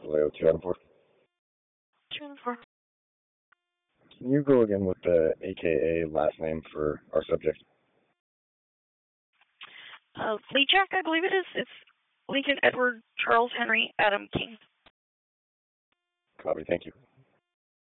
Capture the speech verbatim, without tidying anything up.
Vallejo, two Adam four. Two and four. Can you go again with the A K A last name for our subject? Uh, Lee Jack, I believe it is. It's Lincoln Edward Charles Henry Adam King. Copy, thank you.